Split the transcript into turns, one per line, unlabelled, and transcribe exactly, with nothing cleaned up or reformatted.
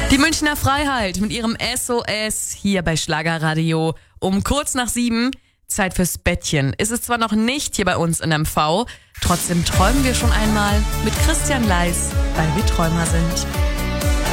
Die Münchner Freiheit mit ihrem S O S hier bei Schlagerradio um kurz nach sieben. Zeit fürs Bettchen. Ist es zwar noch nicht hier bei uns in M V, trotzdem träumen wir schon einmal mit Christian Leis, weil wir Träumer sind.